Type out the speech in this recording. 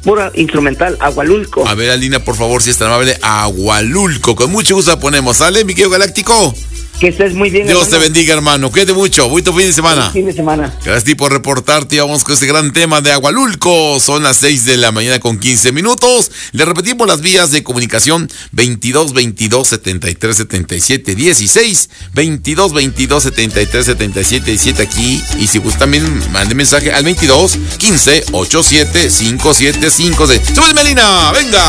pura instrumental, Agualulco. A ver, Alina, por favor, si es tan amable, Agualulco. Con mucho gusto la ponemos. ¿Sale, mi querido Galáctico? Que estés muy bien, Dios te bendiga, hermano. Cuídate mucho. Bonito fin de semana. Fin de semana. Gracias a ti por reportarte. Vamos con este gran tema de Agualulco. Son las 6 de la mañana con 15 minutos. Le repetimos las vías de comunicación: 22 22 73 77 16, 22 22 73 77 17 aquí. Y si gusta también mande mensaje al 22 15 87 57 56. ¡Súbele, Melina! ¡Venga!